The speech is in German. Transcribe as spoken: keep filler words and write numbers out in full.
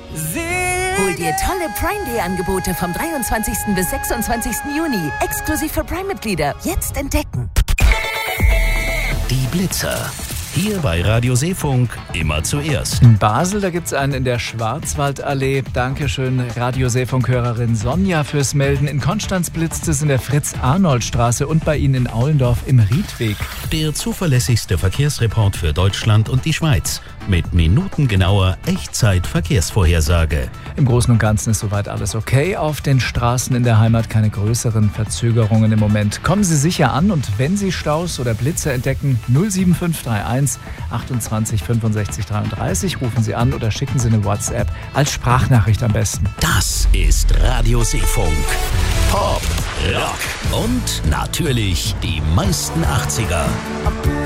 Hol dir tolle Prime Day Angebote vom dreiundzwanzigsten bis sechsundzwanzigsten Juni. Exklusiv für Prime-Mitglieder. Jetzt entdecken. Die Blitzer. Hier bei Radio Seefunk immer zuerst. In Basel, da gibt es einen in der Schwarzwaldallee. Dankeschön, Radio Seefunk-Hörerin Sonja, fürs Melden. In Konstanz blitzt es in der Fritz-Arnold-Straße und bei Ihnen in Aulendorf im Riedweg. Der zuverlässigste Verkehrsreport für Deutschland und die Schweiz. Mit minutengenauer Echtzeit-Verkehrsvorhersage. Im Großen und Ganzen ist soweit alles okay. Auf den Straßen in der Heimat keine größeren Verzögerungen im Moment. Kommen Sie sicher an und wenn Sie Staus oder Blitze entdecken, null sieben fünf drei eins achtundzwanzig fünfundsechzig dreiunddreißig, rufen Sie an oder schicken Sie eine WhatsApp als Sprachnachricht am besten. Das ist Radio Seefunk. Pop, Rock und natürlich die meisten achtziger.